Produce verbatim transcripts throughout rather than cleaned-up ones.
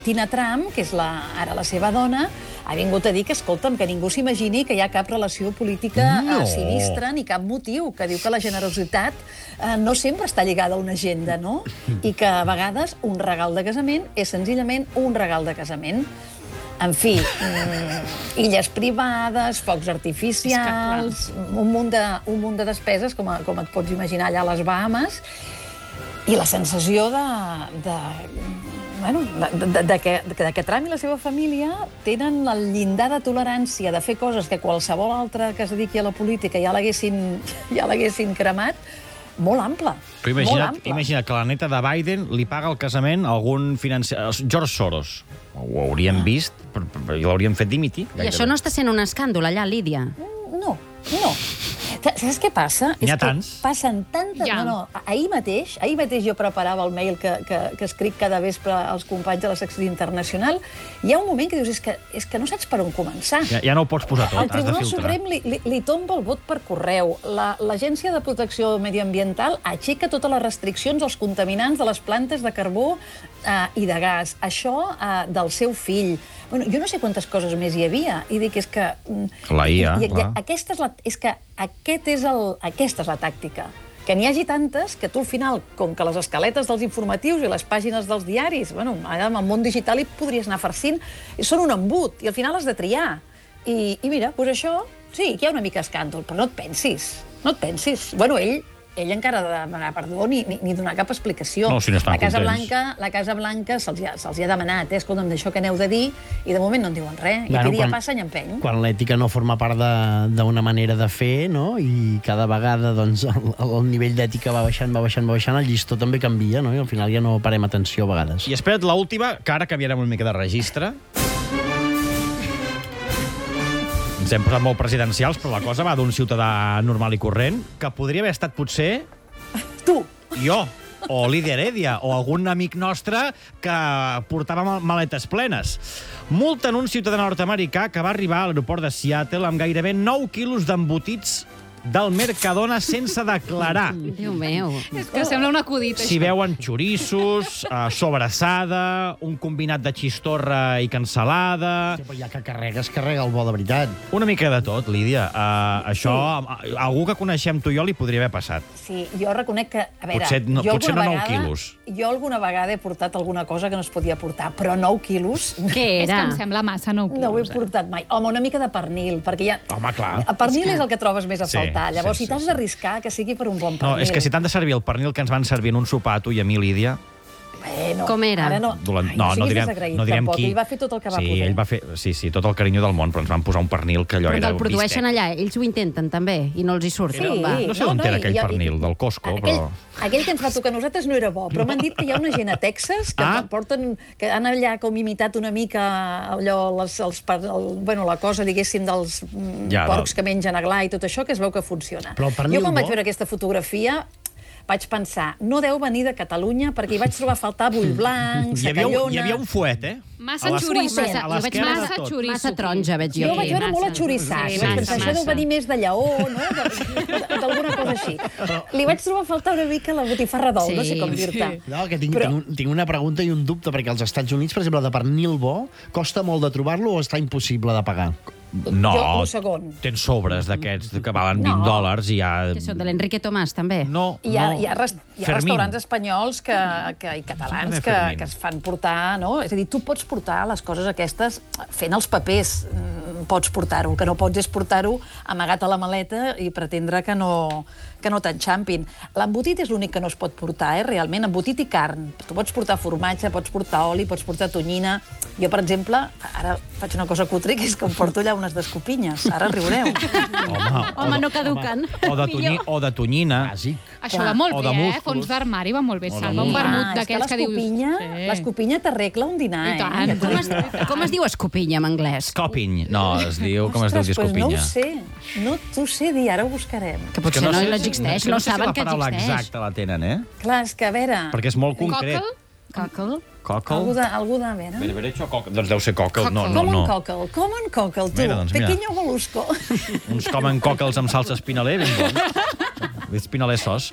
Tina Trump, que és la, ara la seva dona, ha vingut a dir que, escolta'm, que ningú s'imagini que hi ha cap relació política no. eh, sinistra ni cap motiu, que diu que la generositat eh, no sempre està lligada a una agenda, no? I que a vegades un regal de casament és senzillament un regal de casament. En fi, mm, illes privades, focs artificials, un munt de, un munt de despeses, com, a, com et pots imaginar allà a les Bahamas, i la sensació de... de Bueno, de, de, de, que, de que Trump i la seva família tenen el llindar de tolerància de fer coses que qualsevol altre que es dediqui a la política ja l'haguessin ja l'haguessin cremat, molt ample. Però imagina't, imagina't que la neta de Biden li paga el casament a algun financer... George Soros. Ho hauríem vist i l'hauríem fet dimitir. I això no està sent un escàndol allà, Lídia? No, no. Saps què passa? N'hi ha és que tants. passen tantes... Ja. No, no, ahir mateix, ahir mateix jo preparava el mail que, que, que escric cada vespre als companys de la secció internacional. Hi ha un moment que dius, és que, és que no saps per on començar. Ja, ja no ho pots posar tot, El has de Tribunal filtrar. Suprem li, li, li tomba el vot per correu. L'Agència de Protecció Mediambiental aixeca totes les restriccions als contaminants de les plantes de carbó eh, i de gas. Això eh, del seu fill. Bueno, jo no sé quantes coses més hi havia. I dic, és que... La I A, i, i, clar. aquesta és la, és que aquest és el, aquesta és la tàctica. Que n'hi hagi tantes que tu al final, com que les escaletes dels informatius i les pàgines dels diaris, bueno, ara amb el món digital hi podries anar farcint, i són un embut, i al final has de triar. I, i mira, doncs això, sí, que hi ha una mica escàndol, però no et pensis, no et pensis. Bueno, ell, ell encara ha de demanar perdó ni, ni, ni donar cap explicació. No, si no estan la Casa contents. Blanca, la Casa Blanca se'ls ha, se hi ha demanat, eh? Escolta'm, d'això que aneu de dir, i de moment no en diuen res. I Bueno, aquí dia quan- passa i empeny. Quan l'ètica no forma part de- d'una manera de fer, no? I cada vegada doncs, el, el nivell d'ètica va baixant, va baixant, va baixant, el llistó també canvia, no? I al final ja no parem atenció a vegades. I espera't l'última, que ara canviarem una mica de registre. Ens hem posat molt presidencials, però la cosa va d'un ciutadà normal i corrent, que podria haver estat potser Tu! jo, o Lídia Heredia, o algun amic nostre que portava mal- maletes plenes. Multen un ciutadà nord-americà que va arribar a l'aeroport de Seattle amb gairebé nou quilos d'embotits del Mercadona sense declarar. Déu meu. És que sembla un acudit, S'hi això. veuen xorissos, eh, sobrassada, un combinat de xistorra i cansalada... Sí, però ja que carrega, es carrega el bo de veritat. Una mica de tot, Lídia. Uh, això, sí. a algú que coneixem tu i jo li podria haver passat. Sí, jo reconec que... A veure, Potser no- jo potser alguna no nou vegada- quilos. Jo alguna vegada he portat alguna cosa que no es podia portar, però nou quilos... Què És que era? em sembla massa nou quilos. No ho he eh? portat mai. Home, una mica de pernil, perquè ja... Home, clar. El pernil és, és el que trobes més a Sí, faltar. Llavors, sí, si t'has sí, sí. d'arriscar, que sigui per un bon No, pernil. és que si t'han de servir el pernil que ens van servir en un sopar a tu i a mi, Lídia... Bueno, Com era? Ara no, Dolent... Ai, no, no, no siguis direm, desagraït, no direm tampoc. qui. Ell va fer tot el que va sí, poder. Ell va fer, sí, sí, tot el carinyo del món, però ens van posar un pernil que allò Però era el un produeixen bistec. allà, ells ho intenten també, i no els hi surt. Sí, Va. No sé d'on era aquell i- i- pernil, del Costco, aquell, però... Aquell que ens va tocar a nosaltres no era bo, però m'han dit que hi ha una gent a Texas que Ah. porten, que han allà com imitat una mica allò, les, els, per- el, bueno, la cosa, diguéssim, dels mm, Ja, porcs no. que mengen aglà i tot això, que es veu que funciona. Però el pernil jo quan vaig bo- veure aquesta fotografia vaig pensar, no deu venir de Catalunya perquè hi vaig trobar a faltar bull blanc, Hi havia, un, sacallona... hi havia un fuet, eh? Massa A les- xoriço. a Massa- jo veig l'esquerra de massa tot. xoriço. Massa taronja, veig jo Jo ho aquí. vaig veure molt massa. atxorissat. Sí, Sí, vaig massa, pensar, això deu massa. venir més de lleó, no? De- d'alguna cosa així. Li vaig trobar a faltar una mica la botifarra d'ou, no sé com Sí. dir-te. No, que tinc, Però- tinc, un, tinc una pregunta i un dubte, perquè als Estats Units, per exemple, de pernil bo, costa molt de trobar-lo o està impossible de pagar? No, Jo, un segon. tens sobres d'aquests que valen vint No. dòlars i ja... Que són de l'Enrique Tomàs, també. No, Hi ha, no. hi ha, rest, hi ha Fermín. restaurants espanyols que, que, i catalans que, Fermín. que es fan portar, no? És a dir, tu pots portar les coses aquestes fent els papers, mm, pots portar-ho. El que no pots és portar-ho amagat a la maleta i pretendre que no, que no t'enxampin. L'embotit és l'únic que no es pot portar, eh, realment, embotit i carn. Tu pots portar formatge, pots portar oli, pots portar tonyina. Jo, per exemple, ara faig una cosa cutre, que és que em porto allà unes d'escopinyes. Ara riureu. Home, Home, o de- no caduquen. O de, tonyi, o de tonyina. Bàsic. Això Clar. va molt O bé, de eh? músculs. Fons d'armari va molt bé. O de Salva un músculs. vermut Ah, és que d'aquells que dius... l'escopinya l'escopinya t'arregla un dinar, I eh? tant. Ja t'ho Com dic es, jo. com es diu escopinya en anglès? Scopiny. No, es diu... Com es diu Ostres, pues no ho escopinya? sé. No t'ho sé dir, ara ho buscarem. Que potser no, no existeix, no, sé si saben la que paraula existeix. exacta la tenen, eh? Clar, és que a veure... Perquè és molt concret. Cockle? Cockle? Cockle? Algú de, algú de veure. Berberecho o cockle? Doncs deu ser cockle. No, no, Common no. cockle, common cockle, tu. Mira, doncs mira. Pequeño molusco. Uns common cockles amb salsa espinaler, ben bons. Espinaler sos.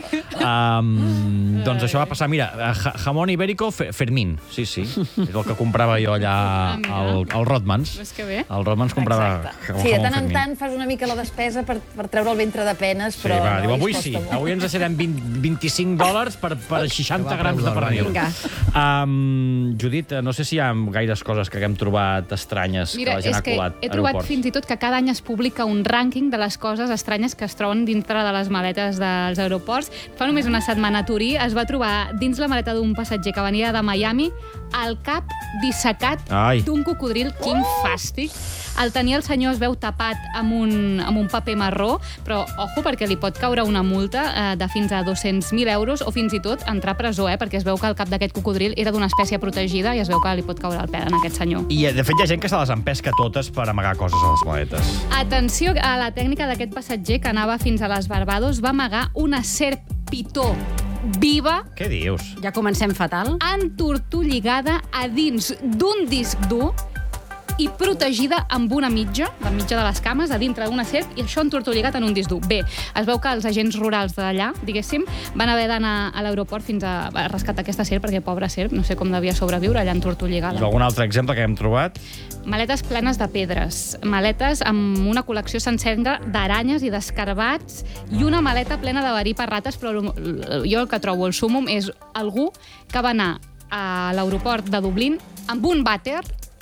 Um, doncs això va passar, mira, ja, jamón ibérico fe, Fermín. Sí, sí. És el que comprava jo allà al, al Rodmans. Ves que bé. Al Rodmans comprava Exacte. jamón Sí, de tant en Fermín. tant fas una mica la despesa per, per treure el ventre de penes, Sí, però... va, no, diu, avui costa sí, molt. avui ens serem vint, vint-i-cinc dòlars per, per seixanta grams de pernil. Vinga. Um, Judit, no sé si hi ha gaires coses que haguem trobat estranyes Mira, que la gent és ha que colat he trobat aeroports. fins i tot que cada any es publica un rànquing de les coses estranyes que es troben dintre de les maletes dels aeroports. Fa només una setmana a Turí es va trobar dins la maleta d'un passatger que venia de Miami el cap dissecat Ai. d'un cocodril. Quin fàstic! El tenia el senyor, es veu tapat amb un, amb un paper marró, però ojo, perquè li pot caure una multa eh, de fins a dos-cents mil euros o fins i tot entrar a presó, eh, perquè es veu que el cap d'aquest cocodril era d'una espècie protegida i es veu que li pot caure el pèl a aquest senyor. I, de fet, hi ha gent que se les empesca totes per amagar coses a les maletes. Atenció a la tècnica d'aquest passatger que anava fins a les Barbados, va amagar una serp pitó viva, Què dius? Ja comencem fatal. entortolligada a dins d'un disc dur i protegida amb una mitja, la mitja de les cames, a dintre d'una serp, i això entortolligat en un disc dur. Bé, es veu que els agents rurals d'allà, diguéssim, van haver d'anar a l'aeroport fins a, a rescatar aquesta serp, perquè pobra serp, no sé com devia sobreviure allà I entortolligada. algun altre exemple que hem trobat? Maletes plenes de pedres, maletes amb una col·lecció sencera d'aranyes i d'escarbats i una maleta plena de verí per rates, però jo el que trobo el súmum és algú que va anar a l'aeroport de Dublín amb un vàter.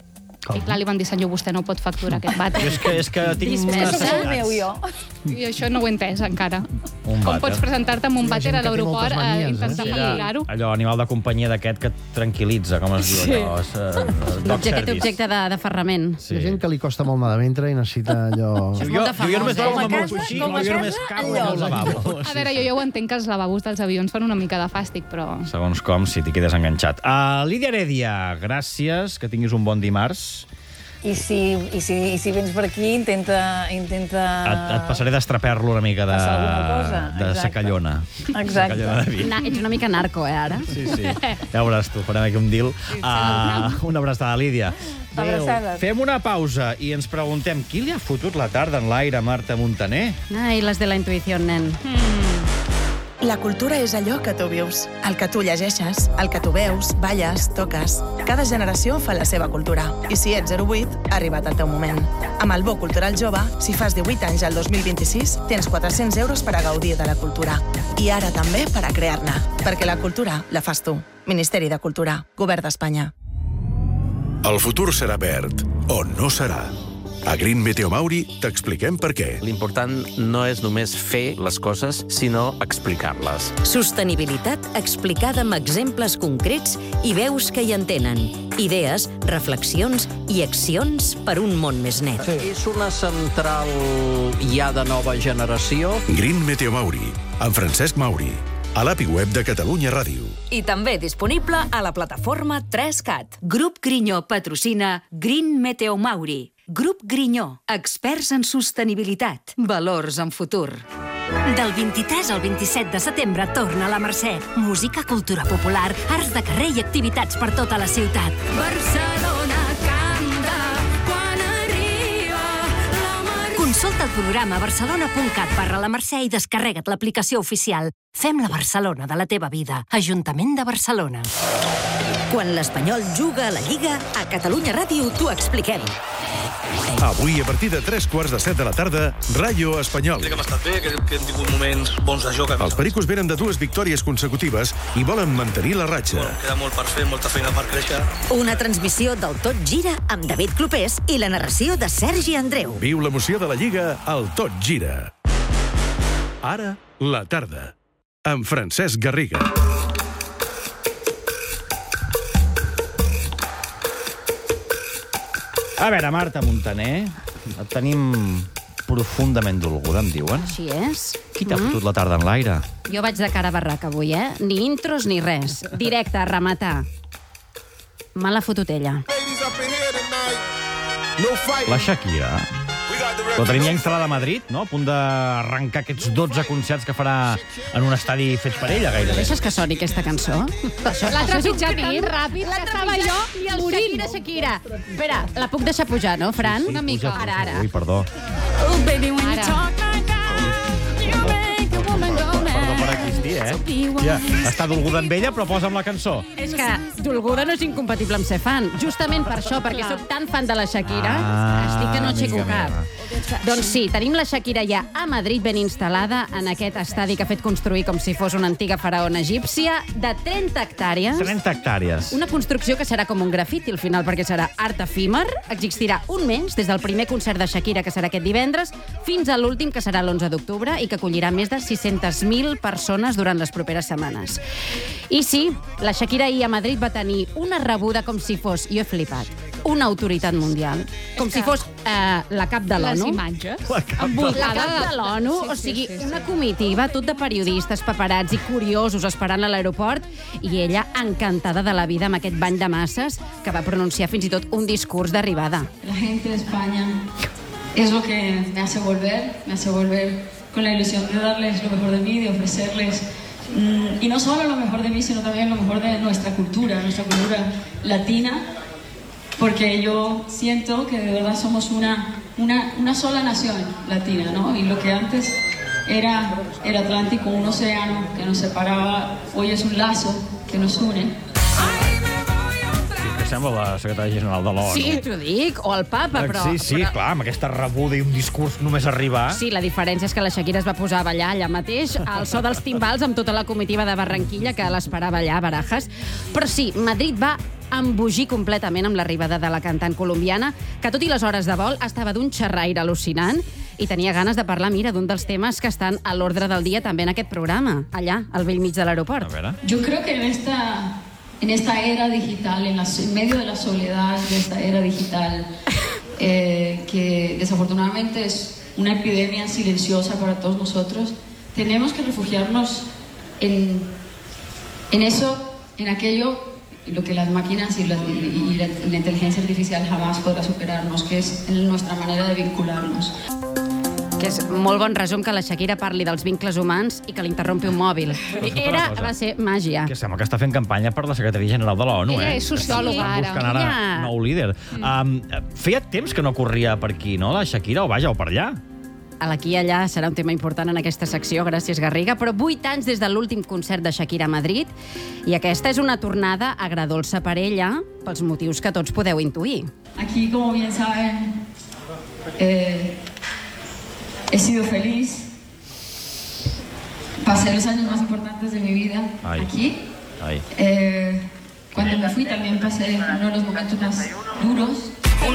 I clar, li van dir, senyor, vostè no pot facturar aquest vàter. És que, és que tinc Dispensa. unes Això és el meu, necessitats. jo. I això no ho he entès encara. Un Com vàter. pots presentar-te amb un Hi ha vàter gent a que té l'aeroport moltes a manies, eh? intentar Era facturar-ho? allò, animal de companyia d'aquest que et tranquil·litza, com es diu Sí. allò. És, uh, dog L'objecte service. objecte de, de ferrament. Hi ha gent que li costa molt mal de ventre i necessita allò... és Jo, molt de jo, jo només famós, eh? dormo Com a amb el casa, coixí, com a jo només casa, cago en el enlloc. lavabo. A veure, jo ja ho entenc que els lavabos dels avions fan una mica de fàstic, però... Segons com, si t'hi quedes enganxat. Uh, Lídia Heredia, gràcies, que tinguis un bon dimarts. I si, i si, i si vens per aquí, intenta... intenta... Et, et passaré d'estraper-lo una mica de, Passar alguna cosa, de exacte. secallona. Exacte. Secallona de vi. Na, ets una mica narco, eh, ara? Sí, sí. Ja veuràs tu, farem aquí un deal. Uh, una abraçada, Lídia. Abraçades. Fem una pausa i ens preguntem qui li ha fotut la tarda en l'aire a Marta Montaner? Ai, les de la intuïció, nen. La cultura és allò que tu vius, el que tu llegeixes, el que tu veus, balles, toques. Cada generació fa la seva cultura. I si ets zero vuit, ha arribat el teu moment. Amb el Bo Cultural Jove, si fas divuit anys al dos mil vint-i-sis, tens quatre-cents euros per a gaudir de la cultura. I ara també per a crear-ne. Perquè la cultura la fas tu. Ministeri de Cultura. Govern d'Espanya. El futur serà verd, o no serà. A Green Meteo Mauri t'expliquem per què. L'important no és només fer les coses, sinó explicar-les. Sostenibilitat explicada amb exemples concrets i veus que hi entenen. Idees, reflexions i accions per un món més net. Sí. És una central ja de nova generació. Green Meteo Mauri, amb Francesc Mauri, a l'A P I web de Catalunya Ràdio. I també disponible a la plataforma tres cat. Grup Grinyó patrocina Green Meteo Mauri. Grup Grinyó, experts en sostenibilitat, valors en futur. Del vint-i-tres al vint-i-set de setembre torna a la Mercè. Música, cultura popular, arts de carrer i activitats per tota la ciutat. Barcelona canta quan arriba la Mercè. Consulta el programa barcelona punt cat barra la Mercè i descarrega't l'aplicació oficial. Fem la Barcelona de la teva vida. Ajuntament de Barcelona. Quan l'Espanyol juga a la Lliga, a Catalunya Ràdio t'ho expliquem. Avui, a partir de tres quarts de set de la tarda, Rayo Espanyol. Que hem estat bé, que, que hem tingut moments bons de joc. Els pericos venen de dues victòries consecutives i volen mantenir la ratxa. Bueno, queda molt per fer, molta feina per créixer. Una transmissió del Tot Gira amb David Clopés i la narració de Sergi Andreu. Viu l'emoció de la Lliga al Tot Gira. Ara, la tarda, amb Francesc Garriga. A veure, Marta Montaner, et tenim profundament dolguda, em diuen. Així és. Qui t'ha fotut la tarda en l'aire? Jo vaig de cara a barraca avui, eh? Ni intros ni res. Directe, a rematar. Me l'ha fotut ella. La Shakira. Ho tenim ja instal·lada a Madrid, no? A punt d'arrencar aquests dotze concerts que farà en un estadi fets per ella, gairebé. Deixes que soni aquesta cançó? Això, L'ha això és un trepitjat crit. tan ràpid L'ha que estava trepitjat jo i el morint. Shakira, Shakira. Espera, la puc deixar pujar, no, Fran? Sí, Una mica. puja, Ara, ara. Ui, perdó. Oh, baby, when you talk like that, you make a woman go mad. Perdó per existir, eh? Ja, està dolguda amb ella, però posa'm la cançó. És que dolguda no és incompatible amb ser fan. Justament per això, perquè sóc tan fan de la Shakira, Ah, estic que no aixeco amiga cap. meva. Doncs sí, tenim la Shakira ja a Madrid ben instal·lada en aquest estadi que ha fet construir com si fos una antiga faraona egípcia de trenta hectàrees. trenta hectàrees. Una construcció que serà com un grafiti al final, perquè serà art efímer, existirà un mes, des del primer concert de Shakira, que serà aquest divendres, fins a l'últim, que serà l'onze d'octubre, i que acollirà més de sis-centes mil persones durant les properes setmanes. I sí, la Shakira ahir a Madrid va tenir una rebuda com si fos, jo he flipat, una autoritat mundial, com si fos eh, la cap de Les l'ONU. imatges. La cap de La Envoltada cap de l'ONU, Sí, o sí, sigui, sí, sí. una comitiva, tot de periodistes, paperats i curiosos esperant a l'aeroport, i ella encantada de la vida amb aquest bany de masses que va pronunciar fins i tot un discurs d'arribada. La gente de España es lo que me hace volver, me hace volver con la ilusión de darles lo mejor de mí, de ofrecerles, mmm, y no solo lo mejor de mí, sino también lo mejor de nuestra cultura, nuestra cultura latina, porque yo siento que de verdad somos una, una, una sola nación latina, ¿no? Y lo que antes era el Atlántico, un océano que nos separaba, hoy es un lazo que nos une. Que sembla la secretària general de l'ONU. Sí, t'ho dic, o el papa, però... Sí, sí, però... clar, amb aquesta rebuda i un discurs només arribar... Sí, la diferència és que la Shakira es va posar a ballar allà mateix, al so dels timbals, amb tota la comitiva de Barranquilla que l'esperava allà a Barajas. Però sí, Madrid va embogir completament amb l'arribada de la cantant colombiana, que tot i les hores de vol estava d'un xerraire al·lucinant i tenia ganes de parlar, mira, d'un dels temes que estan a l'ordre del dia també en aquest programa, allà, al vell mig de l'aeroport. A veure... Yo creo que en esta, en esta era digital, en, la, en medio de la soledad de esta era digital, eh, que desafortunadamente es una epidemia silenciosa para todos nosotros, tenemos que refugiarnos en, en eso, en aquello, lo que las máquinas y la, y la, la inteligencia artificial jamás podrá superarnos, que es nuestra manera de vincularnos. Que és molt bon resum que la Shakira parli dels vincles humans i que l'interrompi un mòbil. Era, va ser màgia. Que sembla que està fent campanya per la secretaria general de l'ONU, eh? Ella és sociòloga, Estan ara. buscant ara Ella- nou líder. Um, feia temps que no corria per aquí, no, la Shakira, o vaja, o per allà. A l'aquí i allà serà un tema important en aquesta secció, gràcies Garriga, però vuit anys des de l'últim concert de Shakira a Madrid, i aquesta és una tornada agradolça per ella, pels motius que tots podeu intuir. Aquí, como bien saben, eh, he sido feliz. Pasé los años más importantes de mi vida Ay. aquí. Ai. Eh, cuando me fui también pasé uno de los momentos más duros.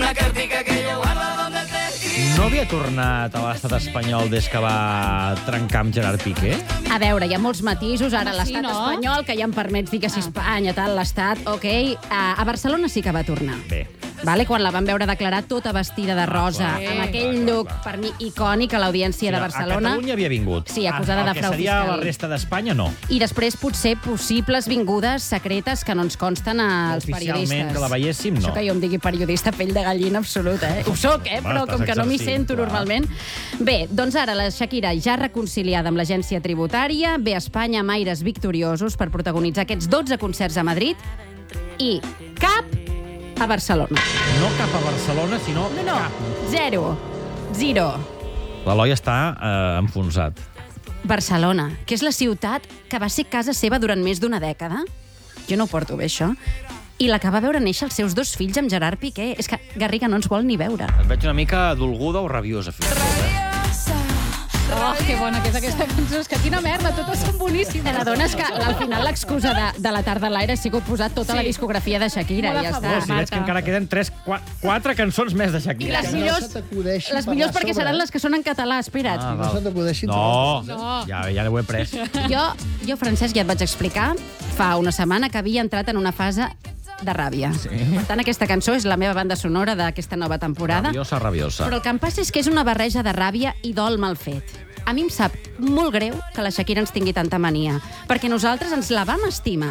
No havia tornat a l'estat espanyol des que va trencar amb Gerard Piqué? A veure, hi ha molts matisos, ara Sí, l'estat no? espanyol, que ja em permets dir que si Espanya, tal, l'estat, ok. A, a Barcelona sí que va tornar. Bé. Vale, quan la van veure declarar tota vestida de rosa, clar. amb aquell Clar, look, clar, clar. per mi, icònic a l'audiència de A Barcelona. Catalunya havia vingut. Sí, acusada Ah, de frau El que seria fiscal. la resta d'Espanya, no. I després, potser, possibles vingudes secretes que no ens consten als Oficialment, periodistes. que la veiéssim, no. Això que jo em digui periodista pell de gallina absoluta, eh? Ho soc, eh? Home, Però com estàs que no m'hi exercint, sento clar. normalment. Bé, doncs ara la Shakira ja reconciliada amb l'agència tributària, ve a Espanya amb aires victoriosos per protagonitzar aquests dotze concerts a Madrid i cap a Barcelona. No cap a Barcelona, sinó No, no, cap. zero. Zero. L'Eloi està eh, enfonsat. Barcelona, que és la ciutat que va ser casa seva durant més d'una dècada. Jo no ho porto bé, això. I la que va veure néixer els seus dos fills amb Gerard Piqué. És que Garriga no ens vol ni veure. Et veig una mica dolguda o rabiosa, fins i tot, eh? Oh, que bona que és aquesta cançó. És que quina merda, totes són boníssimes. Te n'adones que al final l'excusa de, de la tarda a l'aire ha sigut posar tota Sí. la discografia de Shakira Molt i a ja favor, està. Oh, si veig que encara queden tres, qua, quatre cançons més de I Shakira. les no millors, se t'acudeixi les parlar millors perquè sobre. seran les que són en català, espera't. Ah, No val. se t'acudeixi No, No. ja, ja ho he pres. Jo, jo, Francesc, ja et vaig explicar fa una setmana que havia entrat en una fase de ràbia. Sí. Per tant, aquesta cançó és la meva banda sonora d'aquesta nova temporada. Rabiosa, rabiosa. Però el que em passa és que és una barreja de ràbia i dol mal fet. A mi em sap molt greu que la Shakira ens tingui tanta mania, perquè nosaltres ens la vam estimar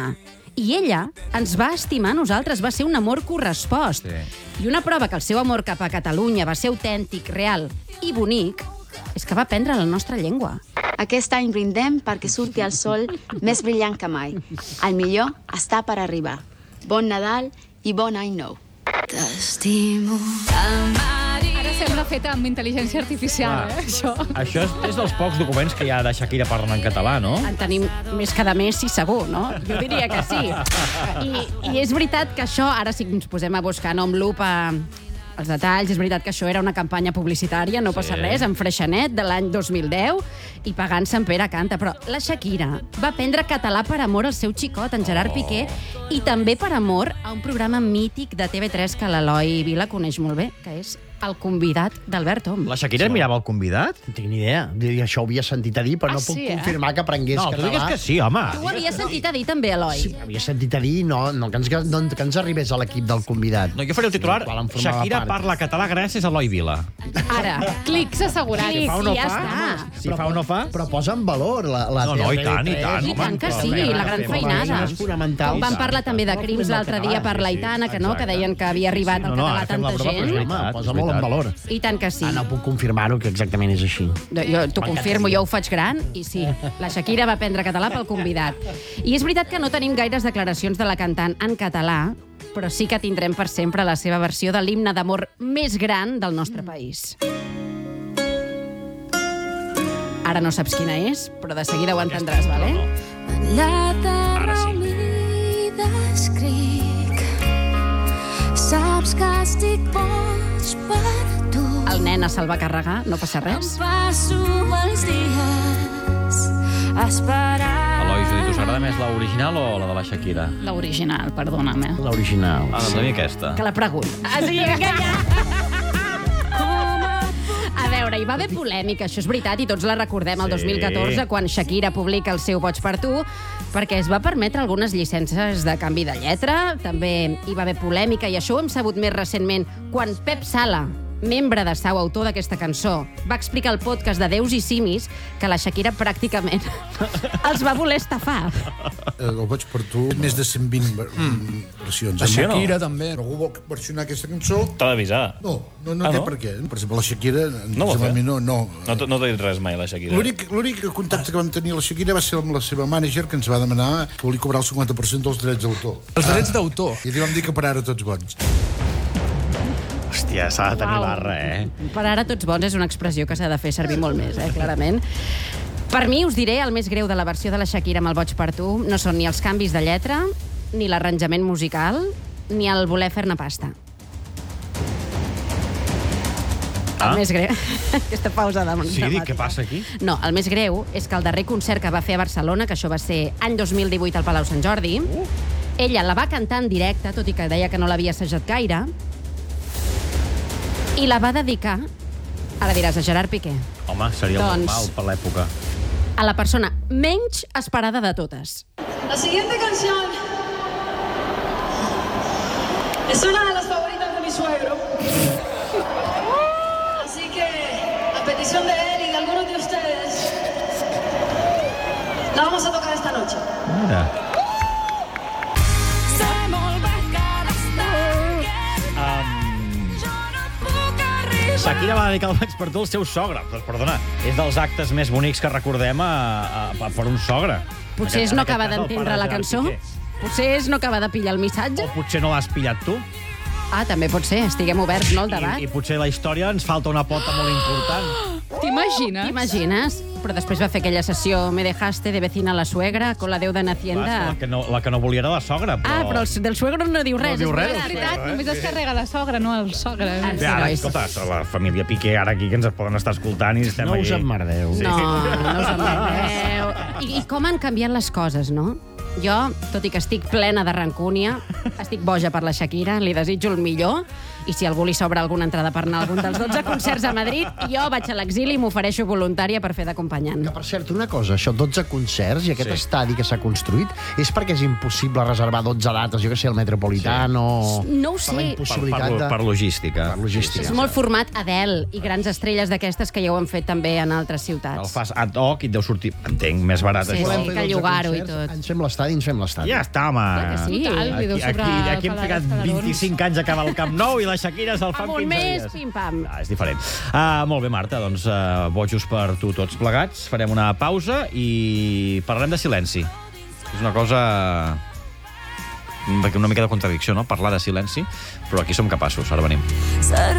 I ella ens va estimar a nosaltres, va ser un amor correspost. Sí. I una prova que el seu amor cap a Catalunya va ser autèntic, real i bonic és que va aprendre la nostra llengua. Aquest any brindem perquè surti el sol més brillant que mai. El millor està per arribar. Bon Nadal i bon any nou. T'estimo. Ara sembla feta amb intel·ligència artificial, Clar. eh, això. Això és, és dels pocs documents que hi ha de Shakira parlant en català, no? En tenim més que de Messi, segur, no? Jo diria que sí. I, i és veritat que això, ara sí que ens posem a buscar no, amb lupa els detalls, és veritat que això era una campanya publicitària, no passa Sí. res, amb Freixenet, de l'any dos mil deu, i pagant Sant Pere Canta. Però la Shakira va aprendre català per amor al seu xicot, en Gerard Piqué, i també per amor a un programa mític de T V tres que l'Eloi Vila coneix molt bé, que és El convidat d'Albert Om. La Shakira mirava El convidat? No tinc ni idea. Això ho havia sentit a dir, però Ah, no puc sí, eh? confirmar que aprengués No, tu català. digues que sí, home. Tu ho havies sentit a dir també, Eloi? Sí, havia sentit a dir, no, no, que, ens, no que ens arribés a l'equip del convidat. No, jo faré el titular. Qual en formava Shakira part. parla català gràcies a Eloi Vila. Ara. Clics assegurats. Clics, fa o no i ja fa? està. Si fa o no fa? Però posa en valor la, la No, no, i tant, i T V tres. tant, I tant que home, sí, clar, la gran fem feinada. És fonamental. Com van parlar també de crims l'altre dia per l'Aitana, que no, que deien que havia arribat al No, no, català ara fem la tanta prova, però és gent. veritat. Home, posa és molt en veritat. valor. I tant que sí. Ah, no puc confirmar-ho, que exactament és així. Jo t'ho confirmo, jo ho faig gran, i sí, la Shakira va aprendre català pel convidat. I és veritat que no tenim gaires declaracions de la cantant en català, però sí que tindrem per sempre la seva versió de l'himne d'amor més gran del nostre país. Ara no saps quina és, però de seguida ho entendràs, vale? Ara sí. Saps que estic boig per tu. El nen se'l va carregar, no passa res. Passo els dies esperant. Eloi, Judit, us agrada més l'original o la de la Shakira? L'original, perdona'm, eh? L'original. Ah, doncs a mi aquesta. Que la pregunta. Ah, sí, enganyat! A veure, hi va haver polèmica, això és veritat, i tots la recordem el Sí. dos mil catorze, quan Shakira publica el seu Boig per tu, perquè es va permetre algunes llicències de canvi de lletra, també hi va haver polèmica, i això ho hem sabut més recentment, quan Pep Sala, membre de Sau, autor d'aquesta cançó, va explicar al podcast de Déus i Simis que la Shakira pràcticament els va voler estafar. El Boig per tu, més de cent vint mm. versions. La Shakira, no? també. Algú vol versionar aquesta cançó? T'ha d'avisar. No, no, no Ah, té no? per què. Per exemple, la Shakira... No ho va fer? No, no. No, t- no t'ha dit res mai, la Shakira. L'únic l'únic contacte que vam tenir a la Shakira va ser amb la seva mànager, que ens va demanar que volia cobrar el cinquanta per cent dels drets d'autor. Els drets d'autor? I li vam dir que per ara tots bons. Hòstia, s'ha de tenir Uau. barra, eh? Per ara tots bons és una expressió que s'ha de fer servir molt més, eh, clarament. Per mi, us diré, el més greu de la versió de la Shakira amb el Boig per tu no són ni els canvis de lletra, ni l'arranjament musical, ni el voler fer-ne pasta. Ah? El més greu... Aquesta pausa de... Sí, dic, què passa aquí? No, el més greu és que el darrer concert que va fer a Barcelona, que això va ser any dos mil divuit al Palau Sant Jordi, uh. ella la va cantar en directe, tot i que deia que no l'havia assajat gaire, i la va dedicar, ara diràs, a Gerard Piqué, Home, seria el Doncs- normal per l'època. a la persona menys esperada de totes. La siguiente canción es una de las favoritas de mi suegro. Así que, a petición de él y de algunos de ustedes, la vamos a tocar esta noche. Mira. Shakira va dedicar el Boig per tu al seu sogre. Doncs, perdona, és dels actes més bonics que recordem a, a, a, per un sogre. Potser és no acaba d'entendre la cançó? Potser és no acaba de pillar el missatge? O potser no l'has pillat tu. Ah, també pot ser. Estiguem oberts, no, al debat. I, I potser la història ens falta una pota molt important. T'imagines? T'imagines? Però després va fer aquella sessió Me dejaste de vecina la suegra con la deuda en Hacienda. La que, no, la que no volia era la sogra, però... Ah, però el del suegro no diu res. No diu res, és És del veritat, només es carrega la sogra, no el sogre. Bé, ara, escolta, la família Piqué ara aquí que ens poden estar escoltant i estem No aquí. us emmerdeu. No, no us emmerdeu. I, I com han canviat les coses, no? Jo, tot i que estic plena de rancúnia, estic boja per la Shakira, li desitjo el millor, i si a algú li sobra alguna entrada per anar a algun dels dotze concerts a Madrid, jo vaig a l'exili i m'ofereixo voluntària per fer d'acompanyant. Que, per cert, una cosa, això, dotze concerts i aquest Sí. estadi que s'ha construït, és perquè és impossible reservar dotze dates, jo que sé, al Metropolitano... No ho Per la sé. impossibilitat Per, de... per logística. Per logística. És molt format Adele i grans estrelles d'aquestes que ja ho han fet també en altres El ciutats. fas ad hoc i et deu sortir, entenc, més barat. Sí, això. sí, Volem fer que dotze llogar-ho i concerts, tot. Ens fem l'estadi, ens fem l'estadi. Ja està, home. Clar que sí. Total, li deu Aquí, sobrar aquí, aquí hem per ficat escaladons. vint-i-cinc anys a acabar el Camp Nou i la Shakira se'l fa en Amb un quinze mes, dies. pim-pam. Ah, és diferent. Uh, molt bé, Marta, doncs uh, bojos per tu tots plegats. Farem una pausa i parlarem de silenci. És una cosa... una mica de contradicció, no?, parlar de silenci, però aquí som capaços. Ara venim.